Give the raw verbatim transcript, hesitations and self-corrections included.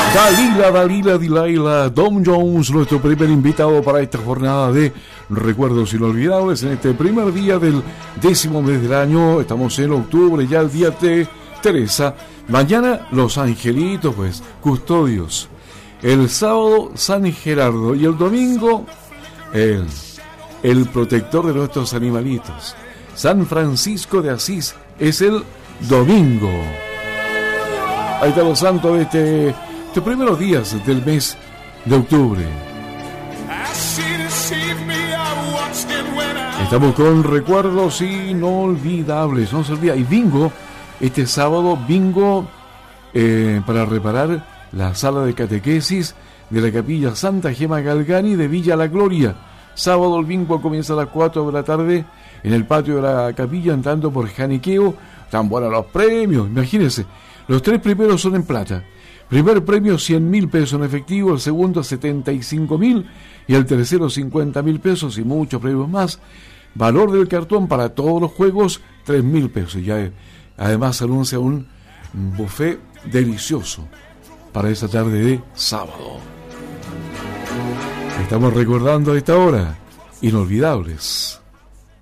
Dalila, Dalila, Dilaila, Tom Jones, nuestro primer invitado para esta jornada de recuerdos inolvidables en este primer día del décimo mes del año. Estamos en octubre, ya el día de Teresa. Mañana los angelitos, pues, custodios. El sábado San Gerardo y el domingo el, el protector de nuestros animalitos. San Francisco de Asís es el domingo. Ahí están los santos de este, estos primeros días del mes de octubre. Estamos con recuerdos inolvidables, no se olvida. Y bingo, este sábado, bingo eh, para reparar la sala de catequesis de la Capilla Santa Gema Galgani de Villa La Gloria. Sábado el bingo comienza a las cuatro de la tarde en el patio de la capilla, entrando por Janiqueo. Están buenos los premios, imagínense. Los tres primeros son en plata. Primer premio cien mil pesos en efectivo, el segundo setenta y cinco mil y el tercero cincuenta mil pesos y muchos premios más. Valor del cartón para todos los juegos tres mil pesos. Ya, además se anuncia un buffet delicioso para esta tarde de sábado. Estamos recordando a esta hora inolvidables.